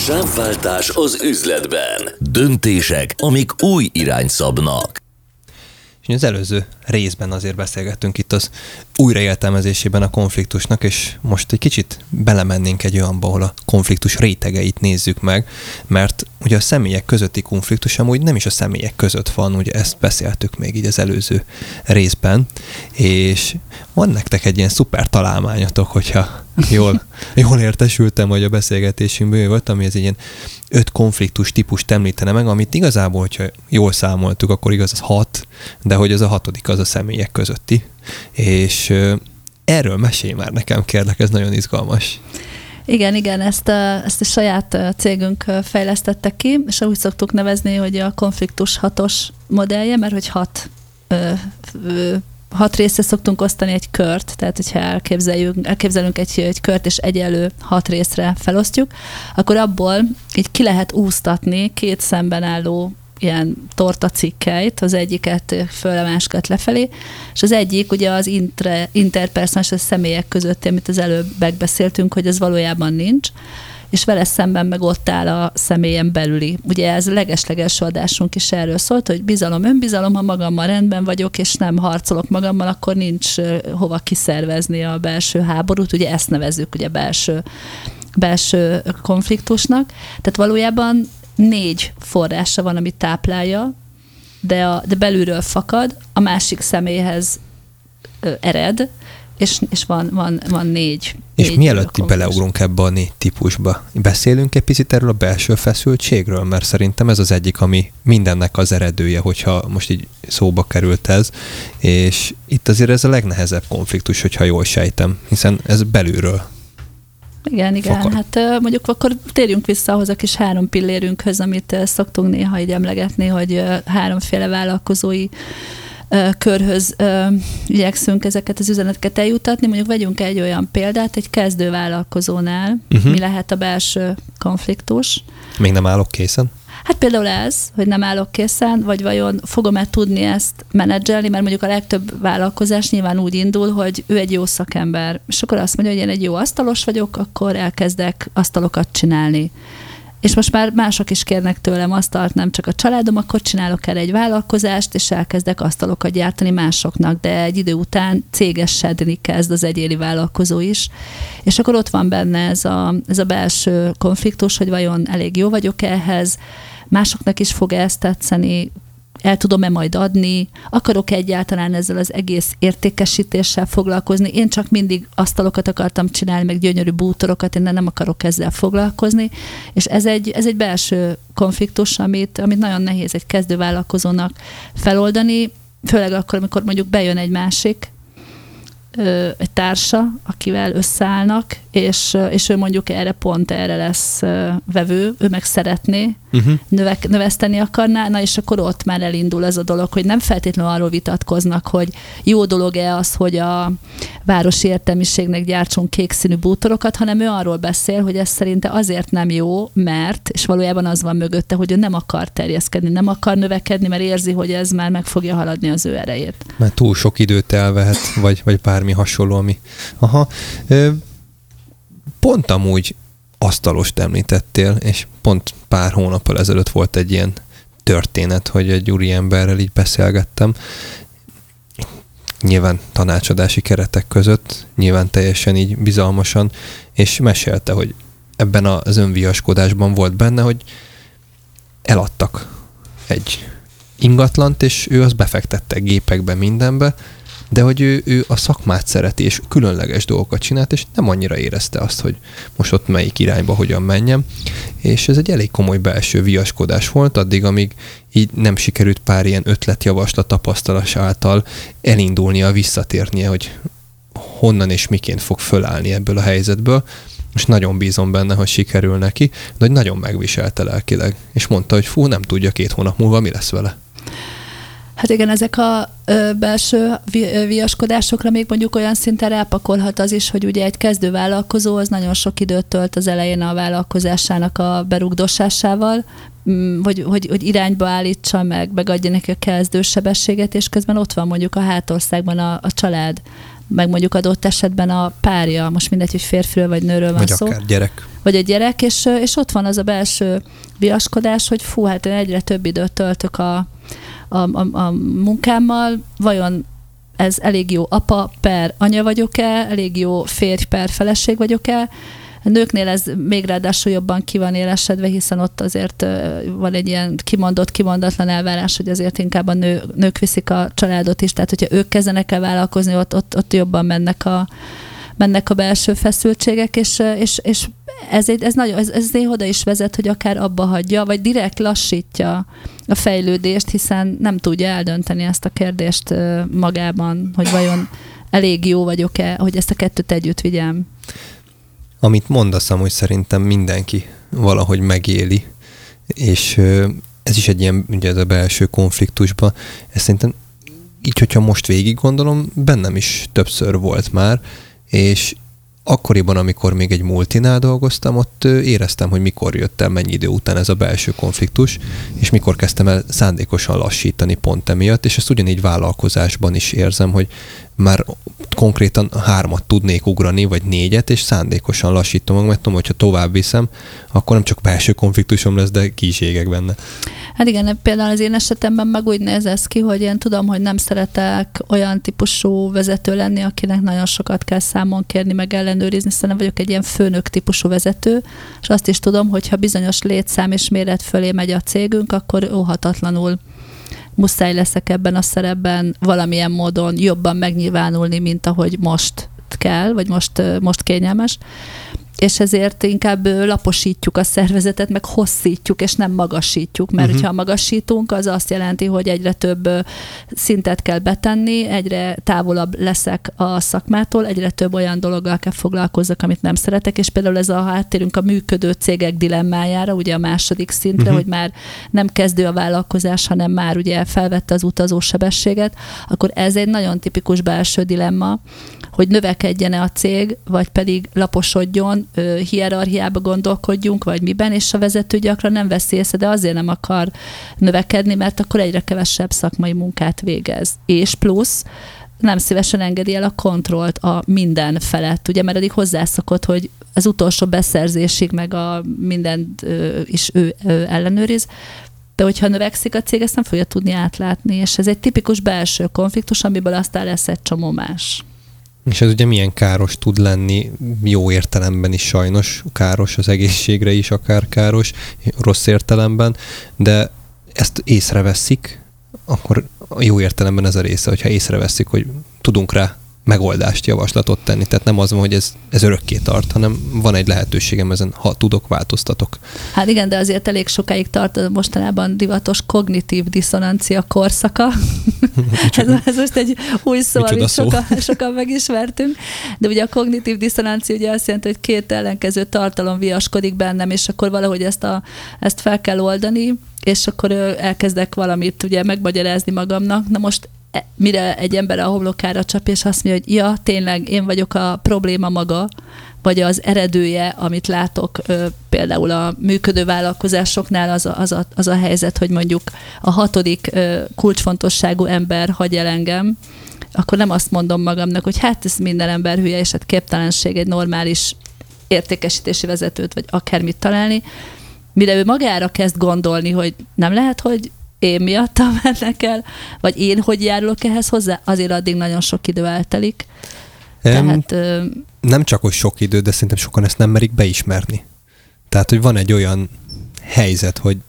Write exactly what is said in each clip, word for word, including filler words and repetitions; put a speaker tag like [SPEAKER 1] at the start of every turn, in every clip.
[SPEAKER 1] Sávváltás az üzletben. Döntések, amik új irányt szabnak.
[SPEAKER 2] És az előző részben azért beszélgettünk itt az újraértelmezésében a konfliktusnak, és most egy kicsit belemennénk egy olyanba, ahol a konfliktus rétegeit nézzük meg, mert ugye a személyek közötti konfliktus amúgy nem is a személyek között van, ugye ezt beszéltük még így az előző részben, és van nektek egy ilyen szuper találmányotok, hogyha jól, jól értesültem, hogy a beszélgetésünkből volt, ami ez egy ilyen öt konfliktus típust említene meg, amit igazából, hogyha jól számoltuk, akkor igaz az hat, de hogy az a hatodik az a személyek közötti. És uh, erről mesélj már nekem, kérlek, ez nagyon izgalmas.
[SPEAKER 3] Igen, igen, ezt a, ezt a saját cégünk fejlesztette ki, és úgy szoktuk nevezni, hogy a konfliktus hatos modellje, mert hogy hat ö, ö, hat részre szoktunk osztani egy kört, tehát hogyha elképzeljünk, elképzelünk egy, egy kört, és egyenlő hat részre felosztjuk, akkor abból így ki lehet úsztatni két szemben álló ilyen tortacikkeit, az egyiket föl, a másikat lefelé, és az egyik ugye az intre, interpersonális, a személyek közötti, amit az előbb megbeszéltünk, hogy ez valójában nincs, és vele szemben meg ott áll a személyen belüli. Ugye ez a leges-legelső adásunk is erről szólt, hogy bizalom, önbizalom, ha magammal rendben vagyok, és nem harcolok magammal, akkor nincs hova kiszervezni a belső háborút, ugye ezt nevezzük ugye belső, belső konfliktusnak. Tehát valójában négy forrása van, ami táplálja, de, a, de belülről fakad, a másik személyhez ö, ered, és, és van, van, van négy.
[SPEAKER 2] És
[SPEAKER 3] négy
[SPEAKER 2] mielőtt beleugrunk ebbe a négy típusba, beszélünk egy picit erről a belső feszültségről, mert szerintem ez az egyik, ami mindennek az eredője, hogyha most így szóba került ez, és itt azért ez a legnehezebb konfliktus, hogyha jól sejtem, hiszen ez belülről.
[SPEAKER 3] Igen, igen.
[SPEAKER 2] Fakad.
[SPEAKER 3] Hát mondjuk akkor térjünk vissza ahhoz a kis három pillérünkhöz, amit szoktunk néha így emlegetni, hogy háromféle vállalkozói körhöz igyekszünk ezeket az üzeneteket eljutatni. Mondjuk vegyünk egy olyan példát, egy kezdő vállalkozónál, uh-huh. mi lehet a belső konfliktus.
[SPEAKER 2] Még nem állok készen?
[SPEAKER 3] Hát például ez, hogy nem állok készen, vagy vajon fogom-e tudni ezt menedzselni, mert mondjuk a legtöbb vállalkozás nyilván úgy indul, hogy ő egy jó szakember, és akkor azt mondja, hogy én egy jó asztalos vagyok, akkor elkezdek asztalokat csinálni. És most már mások is kérnek tőlem asztalt, nem csak a családom, akkor csinálok el egy vállalkozást, és elkezdek asztalokat gyártani másoknak, de egy idő után cégesedni kezd az egyéni vállalkozó is. És akkor ott van benne ez a, ez a belső konfliktus, hogy vajon elég jó vagyok ehhez, másoknak is fog ezt tetszeni, el tudom-e majd adni, akarok egyáltalán ezzel az egész értékesítéssel foglalkozni. Én csak mindig asztalokat akartam csinálni, meg gyönyörű bútorokat, én nem akarok ezzel foglalkozni, és ez egy, ez egy belső konfliktus, amit, amit nagyon nehéz egy kezdővállalkozónak feloldani, főleg akkor, amikor mondjuk bejön egy másik, egy társa, akivel összeállnak, és, és ő mondjuk erre pont erre lesz vevő, ő meg szeretné, uh-huh. növek, növeszteni akarná, na és akkor ott már elindul ez a dolog, hogy nem feltétlenül arról vitatkoznak, hogy jó dolog-e az, hogy a városi értelmiségnek gyártsunk kék színű bútorokat, hanem ő arról beszél, hogy ez szerinte azért nem jó, mert, és valójában az van mögötte, hogy ő nem akar terjeszkedni, nem akar növekedni, mert érzi, hogy ez már meg fogja haladni az ő erejét.
[SPEAKER 2] Mert túl sok időt elvehet, vagy, vagy bármi hasonló, ami... Aha. Pont amúgy asztalost említettél, és pont pár hónappal ezelőtt volt egy ilyen történet, hogy egy úriemberrel így beszélgettem, nyilván tanácsadási keretek között, nyilván teljesen így bizalmasan, és mesélte, hogy ebben az önviaskodásban volt benne, hogy eladtak egy ingatlant, és ő azt befektette gépekbe, mindenbe, de hogy ő, ő a szakmát szereti, és különleges dolgokat csinált, és nem annyira érezte azt, hogy most ott melyik irányba hogyan menjen. És ez egy elég komoly belső viaskodás volt, addig, amíg így nem sikerült pár ilyen ötletjavaslat tapasztalás által elindulnia, visszatérnie, hogy honnan és miként fog fölállni ebből a helyzetből. Most nagyon bízom benne, hogy sikerül neki, de hogy nagyon megviselte lelkileg. És mondta, hogy fú, nem tudja két hónap múlva, mi lesz vele.
[SPEAKER 3] Hát igen, ezek a ö, belső vi- viaskodásokra még mondjuk olyan szinten rápakolhat az is, hogy ugye egy kezdő vállalkozó az nagyon sok időt tölt az elején a vállalkozásának a berugdosásával, hogy, hogy, hogy irányba állítsa meg, megadja neki a kezdősebességet, és közben ott van mondjuk a hátországban a, a család meg mondjuk adott esetben a párja, most mindegy, hogy férfiről vagy nőről van
[SPEAKER 2] vagy
[SPEAKER 3] szó.
[SPEAKER 2] Vagy akár gyerek.
[SPEAKER 3] Vagy a gyerek, és, és ott van az a belső viaskodás, hogy fú, hát én egyre több időt töltök a, a, a, a munkámmal, vajon ez elég jó apa per anya vagyok-e, elég jó férj per feleség vagyok-e. A nőknél ez még ráadásul jobban ki van élesedve, hiszen ott azért van egy ilyen kimondott, kimondatlan elvárás, hogy azért inkább a nő, nők viszik a családot is, tehát hogyha ők kezdenek el vállalkozni, ott, ott, ott jobban mennek a, mennek a belső feszültségek, és, és, és ez, ez, nagyon, ez, ez néha oda is vezet, hogy akár abba hagyja, vagy direkt lassítja a fejlődést, hiszen nem tudja eldönteni ezt a kérdést magában, hogy vajon elég jó vagyok-e, hogy ezt a kettőt együtt vigyem.
[SPEAKER 2] Amit mondasz, amúgy szerintem mindenki valahogy megéli, és ez is egy ilyen, ugye ez a belső konfliktusban, ez szerintem így, hogyha most végig gondolom, bennem is többször volt már, és akkoriban, amikor még egy multinál dolgoztam, ott éreztem, hogy mikor jött el, mennyi idő után ez a belső konfliktus, és mikor kezdtem el szándékosan lassítani pont emiatt, és ezt ugyanígy vállalkozásban is érzem, hogy már konkrétan hármat tudnék ugrani, vagy négyet, és szándékosan lassítom meg, mert tudom, hogyha tovább viszem, akkor nem csak belső konfliktusom lesz, de ki is égek benne.
[SPEAKER 3] Hát igen, például az én esetemben meg úgy néz ez ki, hogy én tudom, hogy nem szeretek olyan típusú vezető lenni, akinek nagyon sokat kell számon kérni, meg ellenőrizni, hiszen nem vagyok egy ilyen főnök típusú vezető, és azt is tudom, hogy ha bizonyos létszám és méret fölé megy a cégünk, akkor óhatatlanul muszáj leszek ebben a szerepben valamilyen módon jobban megnyilvánulni, mint ahogy most kell, vagy most, most kényelmes. És ezért inkább laposítjuk a szervezetet, meg hosszítjuk, és nem magasítjuk, mert uh-huh. hogyha magasítunk, az azt jelenti, hogy egyre több szintet kell betenni, egyre távolabb leszek a szakmától, egyre több olyan dologgal kell foglalkozzak, amit nem szeretek, és például ez a, ha áttérünk a működő cégek dilemmájára, ugye a második szintre, uh-huh. hogy már nem kezdő a vállalkozás, hanem már ugye felvette az utazósebességet, akkor ez egy nagyon tipikus belső dilemma, hogy növekedjen-e a cég, vagy pedig laposodjon, hierarchiába gondolkodjunk, vagy miben, és a vezető gyakran nem veszi észre, de azért nem akar növekedni, mert akkor egyre kevesebb szakmai munkát végez. És plusz nem szívesen engedi el a kontrollt a minden felett, ugye, mert eddig hozzászokott, hogy az utolsó beszerzésig meg a mindent is ő ellenőriz, de hogyha növekszik a cég, ezt nem fogja tudni átlátni, és ez egy tipikus belső konfliktus, amiből aztán lesz egy csomó más.
[SPEAKER 2] És ez ugye milyen káros tud lenni, jó értelemben is sajnos káros, az egészségre is akár káros, rossz értelemben, de ezt észreveszik, akkor a jó értelemben ez a része, hogyha észreveszik, hogy tudunk rá megoldást, javaslatot tenni. Tehát nem az van, hogy ez, ez örökké tart, hanem van egy lehetőségem ezen, ha tudok, változtatok.
[SPEAKER 3] Hát igen, de azért elég sokáig tart a mostanában divatos kognitív diszonancia korszaka. ez, ez most egy új szó, amit szó? sokan, sokan megismertünk. De ugye a kognitív diszonancia ugye azt jelenti, hogy két ellenkező tartalom viaskodik bennem, és akkor valahogy ezt, a, ezt fel kell oldani, és akkor elkezdek valamit ugye megmagyarázni magamnak. Na most mire egy ember a homlokára csap, és azt mondja, hogy ja, tényleg én vagyok a probléma maga, vagy az eredője, amit látok például a működő vállalkozásoknál, az a, az a, az a helyzet, hogy mondjuk a hatodik kulcsfontosságú ember hagy el engem, akkor nem azt mondom magamnak, hogy hát ez minden ember hülye, és hát képtelenség egy normális értékesítési vezetőt, vagy akármit találni, mire ő magára kezd gondolni, hogy nem lehet, hogy én miattam mennek el, vagy én hogy járulok ehhez hozzá, azért addig nagyon sok idő eltelik.
[SPEAKER 2] Um,
[SPEAKER 3] Tehát, ö...
[SPEAKER 2] nem csak, hogy sok idő, de szerintem sokan ezt nem merik beismerni. Tehát, hogy van egy olyan helyzet, hogy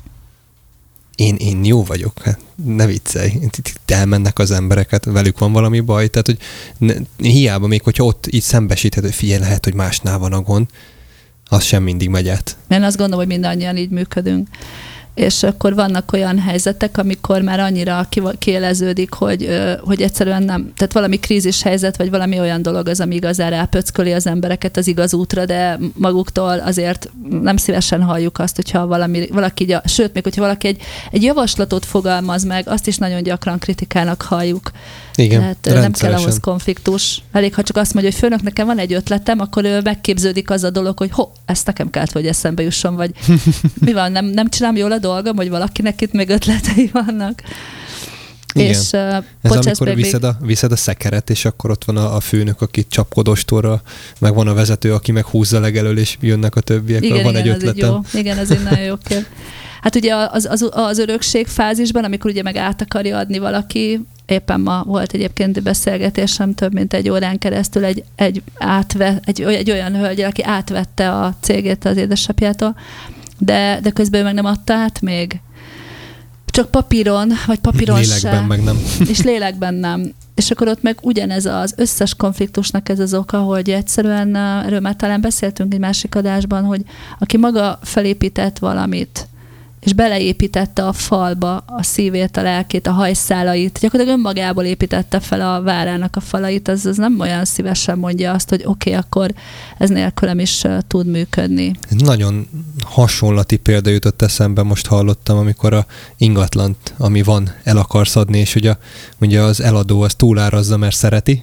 [SPEAKER 2] én, én jó vagyok, hát ne viccelj, itt elmennek az embereket, velük van valami baj, tehát, hogy ne, hiába még, hogyha ott így szembesíted, hogy figyelj, lehet, hogy másnál van a gond, az sem mindig megy át.
[SPEAKER 3] Én azt gondolom, hogy mindannyian így működünk. És akkor vannak olyan helyzetek, amikor már annyira kiéleződik, hogy, hogy egyszerűen nem, tehát valami krízis helyzet, vagy valami olyan dolog az, ami igazán rápöcköli az embereket az igaz útra, de maguktól azért nem szívesen halljuk azt, hogyha valami, valaki, sőt, még hogyha valaki egy, egy javaslatot fogalmaz meg, azt is nagyon gyakran kritikának halljuk.
[SPEAKER 2] Igen,
[SPEAKER 3] tehát nem kell ahhoz konfliktus. Elég, ha csak azt mondja, hogy főnök, nekem van egy ötletem, akkor ő megképződik az a dolog, hogy ho, ezt nekem kellett, hogy eszembe jusson, vagy mi van, nem, nem csinálom jól a dolgom, hogy valakinek itt még ötletei vannak.
[SPEAKER 2] Igen.
[SPEAKER 3] És uh,
[SPEAKER 2] ez
[SPEAKER 3] bocsász,
[SPEAKER 2] amikor
[SPEAKER 3] még...
[SPEAKER 2] viszed a, viszed a szekeret, és akkor ott van a, a főnök, aki csapkodostorra, meg van a vezető, aki meg húzza legelől, és jönnek a többiek.
[SPEAKER 3] Igen,
[SPEAKER 2] van
[SPEAKER 3] igen,
[SPEAKER 2] egy ötletem.
[SPEAKER 3] Ez jó. Igen, ez egy nagyon jó kép. Hát ugye az, az, az örökség fázisban, amikor ugye meg át akarja adni valaki, éppen ma volt egyébként beszélgetésem több mint egy órán keresztül egy, egy, átve, egy, egy olyan hölgy, aki átvette a cégét az édesapjától, de, de közben ő meg nem adta át még. Csak papíron, vagy papíron
[SPEAKER 2] lélekben
[SPEAKER 3] sem.
[SPEAKER 2] meg nem.
[SPEAKER 3] És lélekben nem. És akkor ott meg ugyanez az összes konfliktusnak ez az oka, hogy egyszerűen, erről már talán beszéltünk egy másik adásban, hogy aki maga felépített valamit, és beleépítette a falba a szívét, a lelkét, a hajszálait, gyakorlatilag önmagából építette fel a várának a falait, az, az nem olyan szívesen mondja azt, hogy oké, okay, akkor ez nélkülem is uh, tud működni.
[SPEAKER 2] Nagyon hasonlati példa jutott eszembe, most hallottam, amikor a ingatlant, ami van, el akarsz adni, és ugye, ugye az eladó az túlárazza, mert szereti,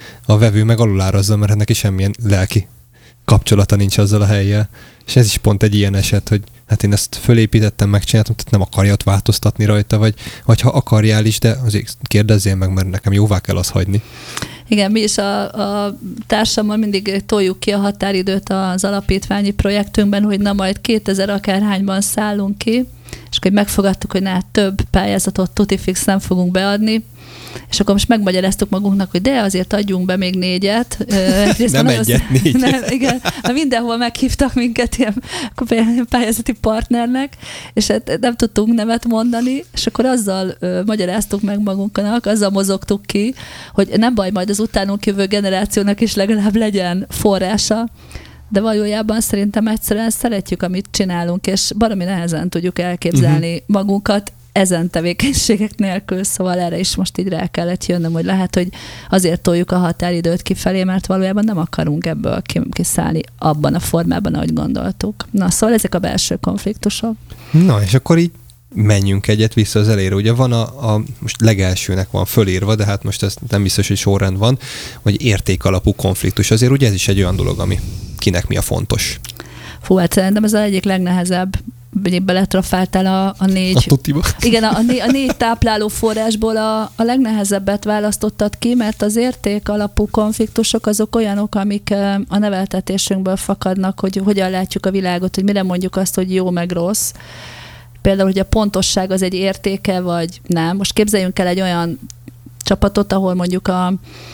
[SPEAKER 2] a vevő meg alulárazza, mert neki semmilyen lelki kapcsolata nincs azzal a hellyel. És ez is pont egy ilyen eset, hogy hát én ezt fölépítettem, megcsináltam, tehát nem akarja ott változtatni rajta, vagy, vagy ha akarjál is, de azért kérdezzél meg, mert nekem jóvá kell azt hagyni.
[SPEAKER 3] Igen, mi is a, a társammal mindig toljuk ki a határidőt az alapítványi projektünkben, hogy na majd kétezer akárhányban szállunk ki, és akkor megfogadtuk, hogy na, több pályázatot tutifix nem fogunk beadni, és akkor most megmagyaráztuk magunknak, hogy de azért adjunk be még négyet.
[SPEAKER 2] Nem egyet, négyet.
[SPEAKER 3] Nem, igen, mert mindenhol meghívtak minket ilyen pályázati partnernek, és hát nem tudtunk nevet mondani, és akkor azzal ö, magyaráztuk meg magunknak, azzal mozogtuk ki, hogy nem baj, majd az utánunk jövő generációnak is legalább legyen forrása, de valójában szerintem egyszerűen szeretjük, amit csinálunk, és baromi nehezen tudjuk elképzelni uh-huh. magunkat ezen tevékenységek nélkül, szóval erre is most így rá kellett jönnöm, hogy lehet, hogy azért toljuk a határidőt kifelé, mert valójában nem akarunk ebből kiszállni abban a formában, ahogy gondoltuk. Na, szóval ezek a belső konfliktusok.
[SPEAKER 2] Na, és akkor így menjünk egyet vissza az elérő. Ugye van a, a most legelsőnek van fölírva, de hát most ez nem biztos, hogy sorrend van, hogy értékalapú konfliktus. Azért ugye ez is egy olyan dolog, ami kinek mi a fontos.
[SPEAKER 3] Fú, hát szerintem ez az egyik legnehezebb. Beletrafáltál a, a négy...
[SPEAKER 2] A tutiba.
[SPEAKER 3] Igen, a, a, négy, a négy tápláló forrásból a, a legnehezebbet választottad ki, mert az érték alapú konfliktusok azok olyanok, amik a neveltetésünkből fakadnak, hogy hogyan látjuk a világot, hogy mire mondjuk azt, hogy jó meg rossz. Például, hogy a pontosság az egy értéke, vagy nem. Most képzeljünk el egy olyan csapatot, ahol mondjuk a,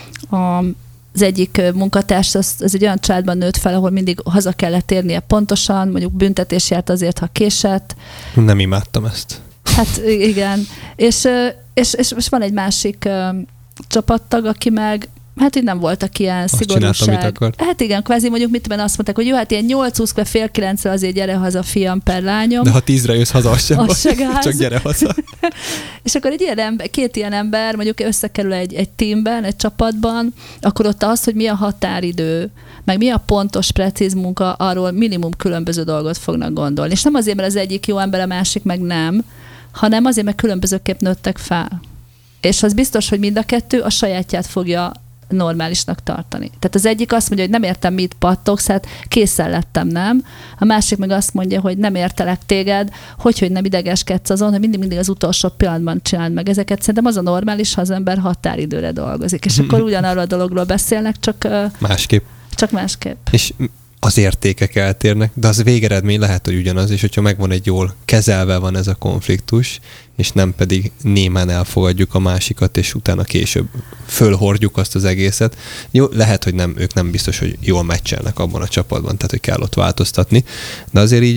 [SPEAKER 3] a az egyik munkatárs, az, az egy olyan családban nőtt fel, ahol mindig haza kellett érnie pontosan, mondjuk büntetés járt azért, ha késett.
[SPEAKER 2] Nem imádtam ezt.
[SPEAKER 3] Hát igen. És, és, és, és van egy másik uh, csapattag, aki meg hát így nem voltak ilyen azt szigorúság. Hát igen, kvázi mondjuk mit tudom, azt mondták, hogy jó, hát ilyen nyolc húsz fél kilencre azért gyere haza, fiam, per lányom.
[SPEAKER 2] De ha tízre jössz haza, az sem
[SPEAKER 3] az
[SPEAKER 2] baj, csak gyere haza.
[SPEAKER 3] És akkor egy ilyen ember, két ilyen ember mondjuk összekerül egy, egy teamben, egy csapatban, akkor ott az, hogy mi a határidő, meg mi a pontos, precíz munka, arról minimum különböző dolgot fognak gondolni. És nem azért, mert az egyik jó ember, a másik meg nem, hanem azért, mert különbözőképp nőttek fel. És az biztos, hogy mind a kettő a sajátját fogja normálisnak tartani. Tehát az egyik azt mondja, hogy nem értem, mit pattogsz, hát készen lettem, nem? A másik meg azt mondja, hogy nem értelek téged, hogy, hogy nem idegeskedsz azon, hogy mindig-mindig az utolsó pillanatban csináld meg ezeket. Szerintem az a normális, ha az ember határidőre dolgozik. És akkor ugyanarról a dologról beszélnek, csak
[SPEAKER 2] másképp.
[SPEAKER 3] Csak másképp.
[SPEAKER 2] És az értékek eltérnek, de az végeredmény lehet, hogy ugyanaz, és hogyha megvan egy jól kezelve van ez a konfliktus, és nem pedig némán elfogadjuk a másikat, és utána később fölhordjuk azt az egészet. Jó, lehet, hogy nem, ők nem biztos, hogy jól meccselnek abban a csapatban, tehát hogy kell ott változtatni. De azért így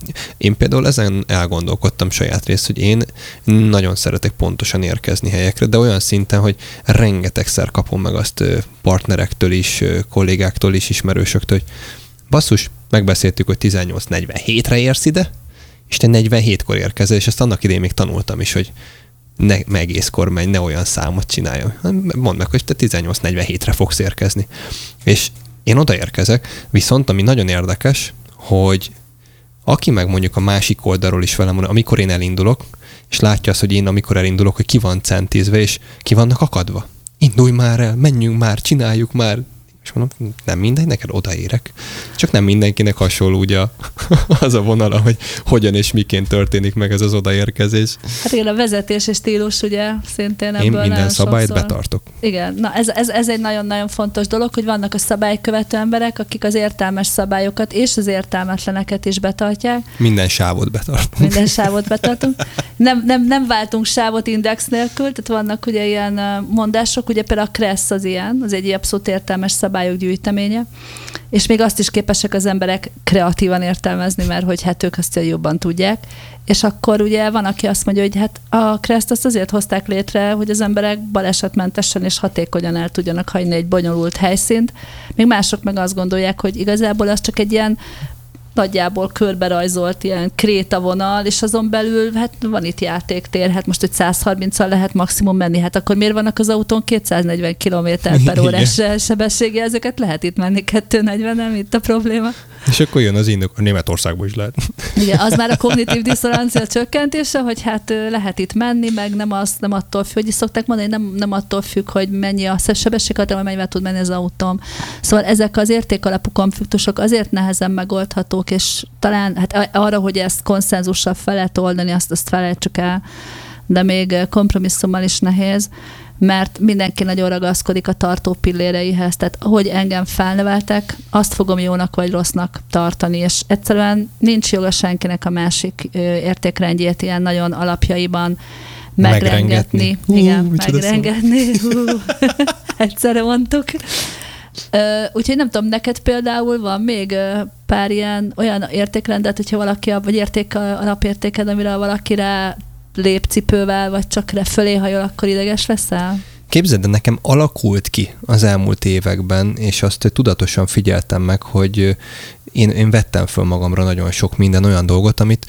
[SPEAKER 2] én például ezen elgondolkodtam saját részt, hogy én nagyon szeretek pontosan érkezni helyekre, de olyan szinten, hogy rengetegszer kapom meg azt partnerektől is, kollégáktól is, ismerősöktől, hogy basszus, megbeszéltük, hogy tizennyolc negyvenhétre érsz ide, és te negyvenhétkor érkezel, és ezt annak idején még tanultam is, hogy ne egészkor menj, ne olyan számot csináljon. Mondd meg, hogy te tizennyolc negyvenhétre fogsz érkezni. És én odaérkezek, viszont ami nagyon érdekes, hogy aki meg mondjuk a másik oldalról is velem van, amikor én elindulok, és látja azt, hogy én amikor elindulok, hogy ki van centízve, és ki vannak akadva. Indulj már el, menjünk már, csináljuk már, És mondom, nem mindegy, neked odaérek. Csak nem mindenkinek hasonló ugye az a vonala, hogy hogyan és miként történik meg ez az odaérkezés.
[SPEAKER 3] Hát igen, a vezetés és stílus ugye szintén ebből
[SPEAKER 2] Én minden szabályt
[SPEAKER 3] sokszor
[SPEAKER 2] betartok.
[SPEAKER 3] Igen, na ez, ez, ez egy nagyon-nagyon fontos dolog, hogy vannak a szabálykövető emberek, akik az értelmes szabályokat és az értelmetleneket is betartják.
[SPEAKER 2] Minden sávot betartunk.
[SPEAKER 3] Minden sávot betartunk. Nem, nem, nem váltunk sávot index nélkül, tehát vannak ugye ilyen mondások, ugye például a Kressz az ilyen, az egy abszolút értelmes szabályok gyűjteménye, és még azt is képesek az emberek kreatívan értelmezni, mert hogy hát ők azt jobban tudják. És akkor ugye van, aki azt mondja, hogy hát a Kreszt azt azért hozták létre, hogy az emberek balesetmentesen és hatékonyan el tudjanak hagyni egy bonyolult helyszínt. Még mások meg azt gondolják, hogy igazából az csak egy ilyen nagyjából körberajzolt ilyen krétavonal, és azon belül hát van itt játéktér, hát most, hogy száz harminccal lehet maximum menni, hát akkor miért vannak az autón kétszáznegyven kilométer per órás sebességjelzőket, lehet itt menni kétszáznegyvennel, itt a probléma.
[SPEAKER 2] És akkor jön az indok, a Németországban is lehet.
[SPEAKER 3] Igen, az már a kognitív diszonancia csökkentése, hogy hát lehet itt menni, meg nem, az, nem attól függ, hogy is szokták mondani, nem, nem attól függ, hogy mennyi a sebesség, hanem mennyivel tud menni az autóm. Szóval ezek az értékalapú konfliktusok azért nehezen megoldhatók, és talán hát arra, hogy ezt konszenzussal fel lehet oldani, azt, azt felejtsük el, de még kompromisszummal is nehéz, mert mindenki nagyon ragaszkodik a tartó pilléreihez. Tehát ahogy engem felneveltek, azt fogom jónak vagy rossznak tartani, és egyszerűen nincs joga senkinek a másik értékrendjét ilyen nagyon alapjaiban megrengetni.
[SPEAKER 2] megrengetni.
[SPEAKER 3] Igen,
[SPEAKER 2] Hú,
[SPEAKER 3] megrengetni. Hú. Egyszerre mondtuk. Úgyhogy nem tudom, neked például van még pár ilyen olyan értékrendet, hogyha valaki, vagy érték, alapértéked, amire valakire lépcipővel, vagy csak fölé hajol, akkor ideges leszel?
[SPEAKER 2] Képzeld, de nekem alakult ki az elmúlt években, és azt tudatosan figyeltem meg, hogy én, én vettem föl magamra nagyon sok minden olyan dolgot, amit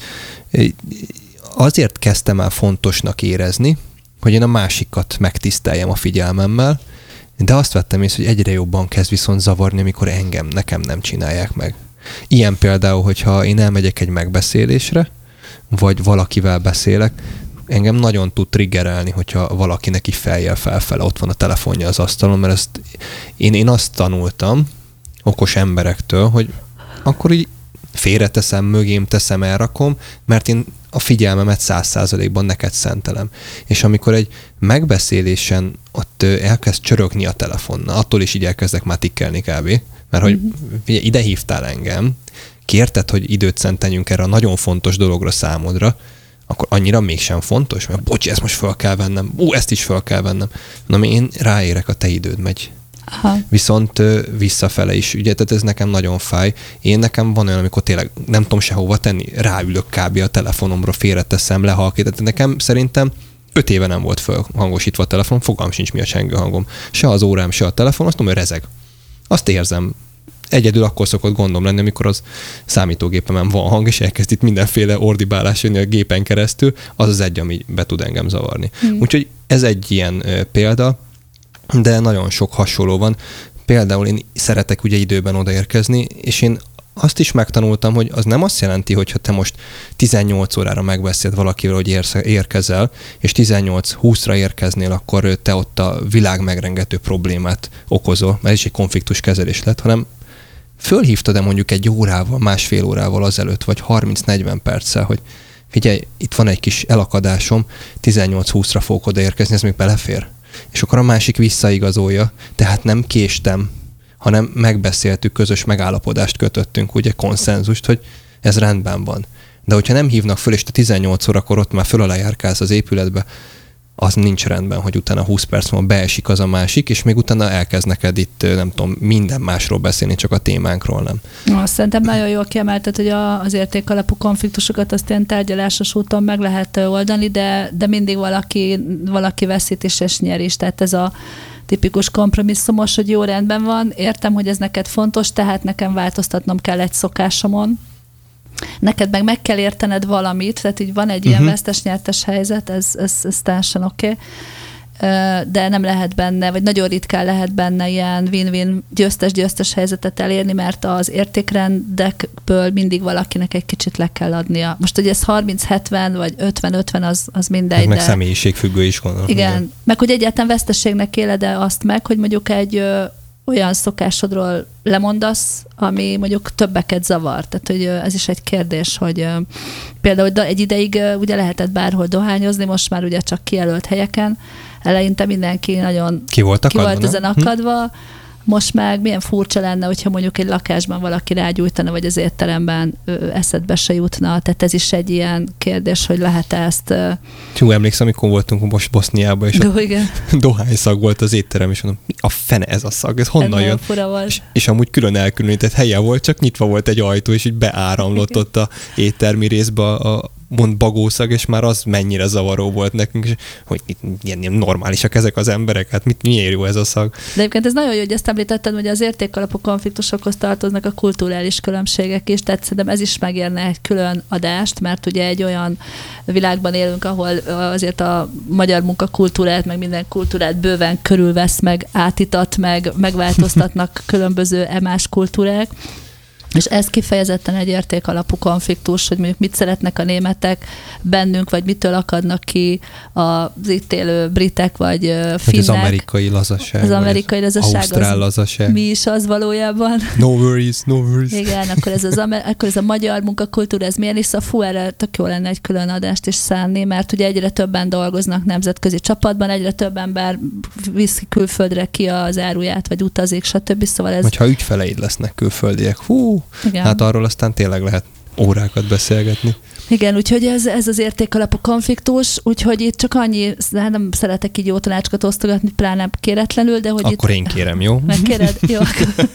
[SPEAKER 2] azért kezdtem el fontosnak érezni, hogy én a másikat megtiszteljem a figyelmemmel, de azt vettem észre, hogy egyre jobban kezd viszont zavarni, amikor engem, nekem nem csinálják meg. Ilyen például, hogyha én elmegyek egy megbeszélésre, vagy valakivel beszélek, engem nagyon tud triggerelni, hogyha valakinek így feljel felfele ott van a telefonja az asztalon, mert ezt én, én azt tanultam okos emberektől, hogy akkor így félreteszem, mögém teszem, elrakom, mert én a figyelmemet száz százalékban neked szentelem. És amikor egy megbeszélésen ott elkezd csörögni a telefonnal, attól is így elkezdek már tikkelni kb. Mert hogy mm-hmm. ide hívtál engem, kérted, hogy időt szenteljünk erre a nagyon fontos dologra számodra, akkor annyira mégsem fontos, mert bocs, ezt most fel kell vennem, ú, ezt is fel kell vennem. Na, én ráérek, a te időd megy. Aha. Viszont visszafele is, ugye, tehát ez nekem nagyon fáj. Én nekem van olyan, amikor tényleg nem tudom sehova tenni, ráülök kb. A telefonomra, félreteszem, lehalkítom. Nekem szerintem öt éve nem volt felhangosítva a telefon, fogalmam sincs, mi a csengő hangom. Se az órám, se a telefon, azt mondom, hogy rezeg. Azt érzem. Egyedül akkor szokott gondom lenni, amikor az számítógépemen van hang, és elkezd itt mindenféle ordibálás jönni a gépen keresztül, az az egy, ami be tud engem zavarni. Hmm. Úgyhogy ez egy ilyen ö, példa, de nagyon sok hasonló van. Például én szeretek ugye időben odaérkezni, és én azt is megtanultam, hogy az nem azt jelenti, hogy ha te most tizennyolc órára megbeszéld valakivel, hogy érsz, érkezel, és tizennyolc húszra érkeznél, akkor te ott a világ megrengető problémát okozol, mert ez is egy konfliktus kezelés lett, hanem fölhívtad-e mondjuk egy órával, másfél órával azelőtt, vagy harminc-negyven perccel, hogy figyelj, itt van egy kis elakadásom, tizennyolc húszra fogok odaérkezni, ez még belefér. És akkor a másik visszaigazolja, tehát nem késtem, hanem megbeszéltük, közös megállapodást kötöttünk, ugye konszenzust, hogy ez rendben van. De hogyha nem hívnak föl, és te tizennyolc órakor ott már föl alá járkálsz az épületbe, az nincs rendben, hogy utána húsz perc múlva beesik az a másik, és még utána elkezd neked itt, nem tudom, minden másról beszélni, csak a témánkról nem.
[SPEAKER 3] Azt szerintem nagyon jól kiemelted, hogy a, az értékalapú konfliktusokat azt ilyen tárgyalásos úton meg lehet oldani, de, de mindig valaki, valaki veszít is és nyer is. Tehát ez a tipikus kompromisszumos, hogy jó, rendben van, értem, hogy ez neked fontos, tehát nekem változtatnom kell egy szokásomon. Neked meg meg kell értened valamit, tehát így van egy uh-huh. ilyen vesztes-nyertes helyzet, ez, ez, ez teljesen oké. Okay. De nem lehet benne, vagy nagyon ritkán lehet benne ilyen win-win győztes-győztes helyzetet elérni, mert az értékrendekből mindig valakinek egy kicsit le kell adnia. Most, hogy ez harminc-hetven, vagy ötven-ötven, az, az mindegy.
[SPEAKER 2] Ez meg
[SPEAKER 3] de...
[SPEAKER 2] személyiségfüggő is gondolom.
[SPEAKER 3] Igen. Igen, meg hogy egyáltalán veszteségnek éled-e azt meg, hogy mondjuk egy olyan szokásodról lemondasz, ami mondjuk többeket zavar. Tehát, hogy ez is egy kérdés, hogy például egy ideig ugye lehetett bárhol dohányozni, most már ugye csak kijelölt helyeken. Eleinte mindenki nagyon
[SPEAKER 2] ki volt akadva,
[SPEAKER 3] ki volt ezen akadva. Hm. Most meg milyen furcsa lenne, hogyha mondjuk egy lakásban valaki rágyújtana, vagy az étteremben eszedbe se jutna. Tehát ez is egy ilyen kérdés, hogy lehet-e ezt...
[SPEAKER 2] Hú, emlékszem, amikor voltunk most Boszniában, és
[SPEAKER 3] Do, igen.
[SPEAKER 2] dohányszag volt az étterem, és mondom, mi a fene ez a szag? Ez honnan
[SPEAKER 3] ez
[SPEAKER 2] jön?
[SPEAKER 3] És,
[SPEAKER 2] és amúgy külön elkülönített helye volt, csak nyitva volt egy ajtó, és így beáramlott ott a éttermi részbe a mond bagószag, és már az mennyire zavaró volt nekünk, és hogy ilyen, ilyen normálisak ezek az emberek, hát mit, miért jó ez a szag?
[SPEAKER 3] De egyébként ez nagyon jó, hogy ezt említetted, hogy az értékalapú konfliktusokhoz tartoznak a kulturális különbségek is, tehát szerintem ez is megérne egy külön adást, mert ugye egy olyan világban élünk, ahol azért a magyar munkakultúrát, meg minden kultúrát bőven körülvesz, meg átítat, meg megváltoztatnak különböző emás kultúrák. És ez kifejezetten egy értékalapú konfliktus, hogy mondjuk mit szeretnek a németek bennünk, vagy mitől akadnak ki az itt élő britek, vagy finnek.
[SPEAKER 2] Az amerikai lazaság.
[SPEAKER 3] Az amerikai lazaság.
[SPEAKER 2] Ausztrál lazaság.
[SPEAKER 3] Mi is az valójában.
[SPEAKER 2] No worries, no worries.
[SPEAKER 3] Igen, akkor ez, az, akkor ez a magyar munkakultúra, ez milyen is, a fú, erre tök jó lenne egy külön adást is szánni, mert ugye egyre többen dolgoznak nemzetközi csapatban, egyre több ember viszi külföldre ki az áruját, vagy utazik, stb. Szóval ez...
[SPEAKER 2] Vagy ha ügyfeleid lesznek külföldiek, hú, igen. Hát arról aztán tényleg lehet órákat beszélgetni.
[SPEAKER 3] Igen, úgyhogy ez, ez az értékalapú konfliktus, úgyhogy itt csak annyi, nem szeretek így jó tanácsokat osztogatni, pláne kéretlenül, de hogy
[SPEAKER 2] akkor
[SPEAKER 3] itt...
[SPEAKER 2] én kérem, jó?
[SPEAKER 3] Megkéred? Jó, akkor...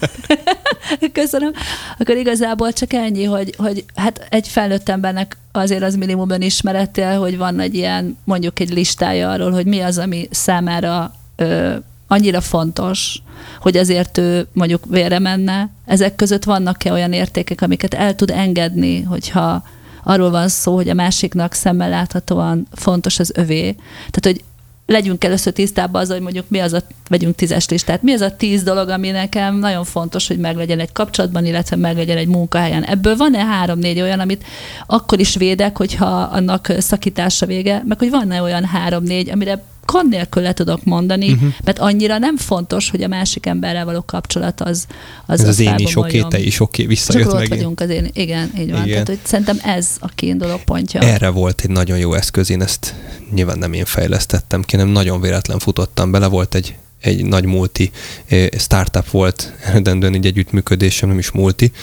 [SPEAKER 3] Köszönöm. Akkor igazából csak ennyi, hogy, hogy hát egy felnőtt embernek azért az minimum önismerettel, hogy van egy ilyen, mondjuk egy listája arról, hogy mi az, ami számára ö, annyira fontos, hogy azért ő mondjuk vérre menne. Ezek között vannak-e olyan értékek, amiket el tud engedni, hogyha arról van szó, hogy a másiknak szemmel láthatóan fontos az övé. Tehát, hogy legyünk először tisztában az, hogy mondjuk mi az a, vegyünk tízes listát, mi az a tíz dolog, ami nekem nagyon fontos, hogy meglegyen egy kapcsolatban, illetve meglegyen egy munkahelyen. Ebből van-e három-négy olyan, amit akkor is védek, hogyha annak szakítása vége, meg hogy van-e olyan három-négy, amire kon nélkül le tudok mondani, uh-huh. mert annyira nem fontos, hogy a másik emberrel való kapcsolat az az
[SPEAKER 2] ez az én is oké, okay, te is oké, okay, visszajött
[SPEAKER 3] meg. Csak
[SPEAKER 2] meg.
[SPEAKER 3] vagyunk az én, igen, így van. Igen. Tehát, hogy szerintem ez a kiinduló pontja.
[SPEAKER 2] Erre volt egy nagyon jó eszköz, én ezt nyilván nem én fejlesztettem ki, hanem nagyon véletlen futottam bele, volt egy, egy nagy multi startup volt, eredendően egy együttműködésem, nem is multi,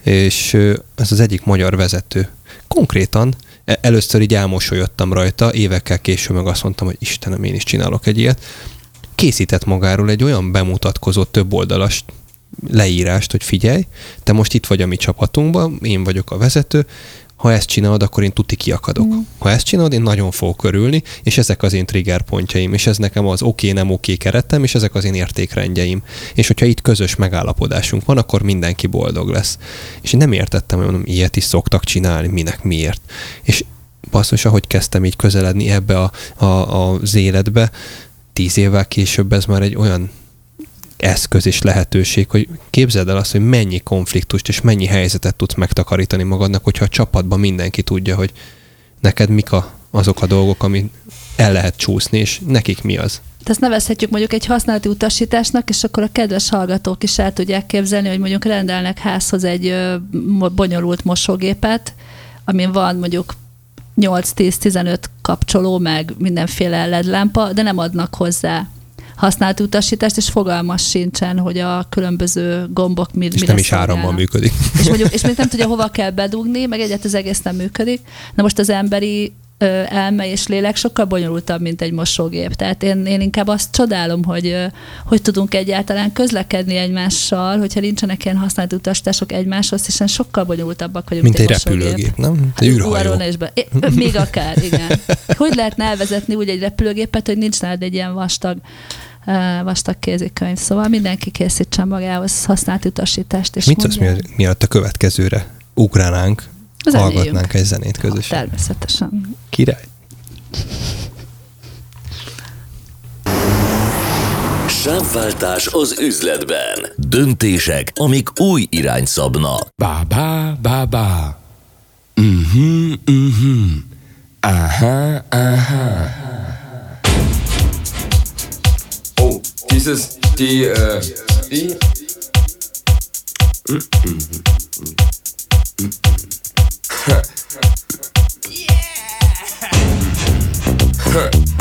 [SPEAKER 2] és ez az egyik magyar vezető. Konkrétan először így elmosolyodtam rajta, évekkel később meg azt mondtam, hogy Istenem, én is csinálok egy ilyet. Készített magáról egy olyan bemutatkozó többoldalas leírást, hogy figyelj, te most itt vagy a mi csapatunkban, én vagyok a vezető, ha ezt csinálod, akkor én tuti kiakadok. Mm. Ha ezt csinálod, én nagyon fogok örülni, és ezek az én trigger pontjaim, és ez nekem az oké, okay, nem oké okay keretem, és ezek az én értékrendjeim. És hogyha itt közös megállapodásunk van, akkor mindenki boldog lesz. És én nem értettem, hogy mondom, ilyet is szoktak csinálni, minek, miért. És basszus, ahogy kezdtem így közeledni ebbe a, a, az életbe, tíz évvel később ez már egy olyan eszköz és lehetőség, hogy képzeld el azt, hogy mennyi konfliktust és mennyi helyzetet tudsz megtakarítani magadnak, hogyha a csapatban mindenki tudja, hogy neked mik a, azok a dolgok, ami el lehet csúszni, és nekik mi az.
[SPEAKER 3] Ezt nevezhetjük mondjuk egy használati utasításnak, és akkor a kedves hallgatók is el tudják képzelni, hogy mondjuk rendelnek házhoz egy bonyolult mosógépet, amin van mondjuk nyolc-tíz-tizenöt kapcsoló, meg mindenféle el é dé lámpa, de nem adnak hozzá használati utasítást, és fogalmas sincsen, hogy a különböző gombok mi,
[SPEAKER 2] és
[SPEAKER 3] mire
[SPEAKER 2] nem is árammal működik.
[SPEAKER 3] És, mondjuk, és még nem tudja, hova kell bedugni, meg egyet az egész nem működik. Na most az emberi ö, elme és lélek sokkal bonyolultabb, mint egy mosógép. Tehát én, én inkább azt csodálom, hogy ö, hogy tudunk egyáltalán közlekedni egymással, hogyha nincsenek ilyen használati utasítások egymáshoz, hiszen sokkal bonyolultabbak vagyunk,
[SPEAKER 2] mint egy, egy repülőgép, nem? Egy űrhajó.
[SPEAKER 3] Még akár, igen. Hogy lehetne elvezetni úgy egy repülőgépet, hogy nincs nálad egy ilyen vastag vastag kézikönyv. Szóval mindenki készítsen magához használt utasítást. És
[SPEAKER 2] mit szólsz, mielőtt a következőre ugránánk, hallgatnánk egy zenét közösen?
[SPEAKER 3] Természetesen.
[SPEAKER 2] Király.
[SPEAKER 1] Sávváltás az üzletben. Döntések, amik új irányt szabnak.
[SPEAKER 4] Ba-ba, ba-ba. Mhm, mhm. Aha, aha. Oh, this
[SPEAKER 5] dieses, die, äh, die. Yeah!